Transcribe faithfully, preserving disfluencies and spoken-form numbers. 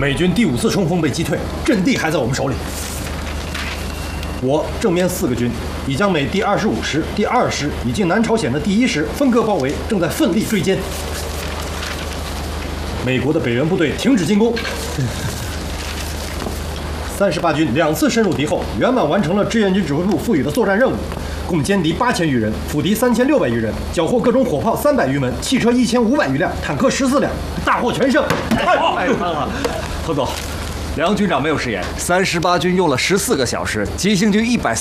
美军第五次冲锋被击退，阵地还在我们手里。我正面四个军已将美第二十五师、第二师以及南朝鲜的第一师分割包围，正在奋力追歼。美国的北援部队停止进攻。三十八军两次深入敌后，圆满完成了志愿军指挥部赋予的作战任务，共歼敌八千余人，俘敌三千六百余人，缴获各种火炮三百余门，汽车一千五百余辆，坦克十四辆，大获全胜。 太棒了，彭总。梁军长没有食言，三十八军用了十四个小时，急行军一百